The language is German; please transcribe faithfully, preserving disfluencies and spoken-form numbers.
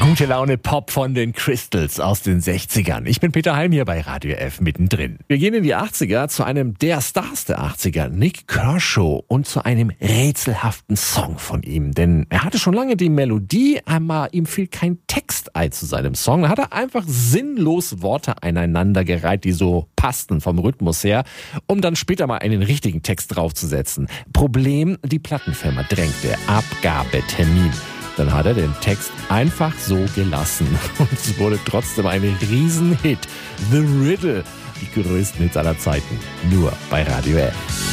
Gute Laune Pop von den Crystals aus den sechzigern. Ich bin Peter Heim hier bei Radio F mittendrin. Wir gehen in die achtziger zu einem der Stars der achtziger, Nik Kershaw, und zu einem rätselhaften Song von ihm. Denn er hatte schon lange die Melodie, aber ihm fiel kein Text ein zu seinem Song. Da hat er einfach sinnlos Worte aneinandergereiht, die so passten vom Rhythmus her, um dann später mal einen richtigen Text draufzusetzen. Problem, die Plattenfirma drängte Abgabetermin. Dann hat er den Text einfach so gelassen. Und es wurde trotzdem ein Riesenhit. The Riddle. Die größten Hits aller Zeiten. Nur bei Radio F.